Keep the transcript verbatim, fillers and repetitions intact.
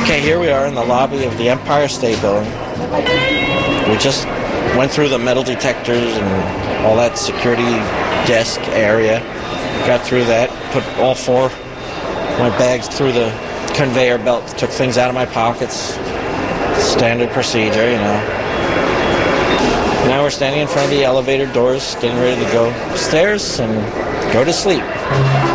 Okay, here we are in the lobby of the Empire State Building. We just went through the metal detectors and all that security desk area. Got through that, put all four of my bags through the conveyor belt, took things out of my pockets. Standard procedure, you know. Now we're standing in front of the elevator doors, getting ready to go upstairs and go to sleep.